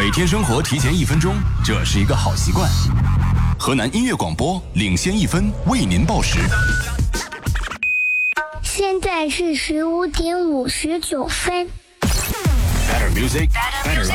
每天生活提前1分钟，这是一个好习惯。河南音乐广播领先1分，为您报时。 现在是15点59分。 Better music, better life.